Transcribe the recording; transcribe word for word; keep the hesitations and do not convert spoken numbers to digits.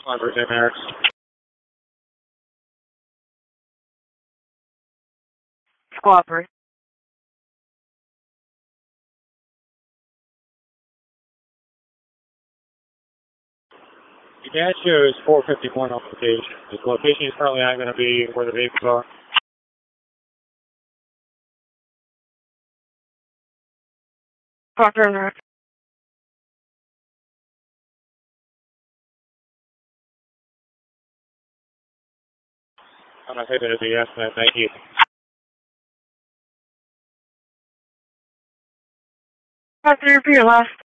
Converse America. Squawker. Your dad shows four fifty-one on location. His location is currently not going to be where the vehicles are. Squawker alert. I'm going to take that as a yes, man. Thank you. Squawker, for your last.